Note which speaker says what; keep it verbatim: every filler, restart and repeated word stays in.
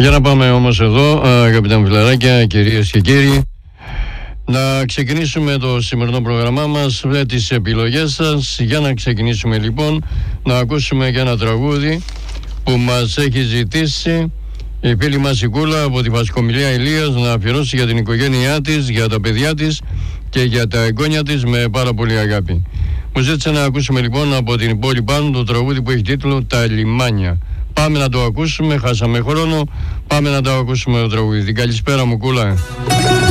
Speaker 1: Για να πάμε όμως εδώ, αγαπητά μου φιλαράκια, κυρίες και κύριοι, να ξεκινήσουμε το σημερινό πρόγραμμά μας με τις επιλογές σας. Για να ξεκινήσουμε λοιπόν, να ακούσουμε και ένα τραγούδι που μας έχει ζητήσει η φίλη μας η Κούλα από τη Βασικομιλία Ηλίας να αφιερώσει για την οικογένειά της, για τα παιδιά της και για τα εγγόνια της με πάρα πολύ αγάπη. Μου ζήτησε να ακούσουμε λοιπόν από την πόλη πάνω το τραγούδι που έχει τίτλο «Τα λιμάνια». Πάμε να το ακούσουμε, χάσαμε χρόνο, πάμε να το ακούσουμε το τραγούδι. Την καλησπέρα μου, Κούλα.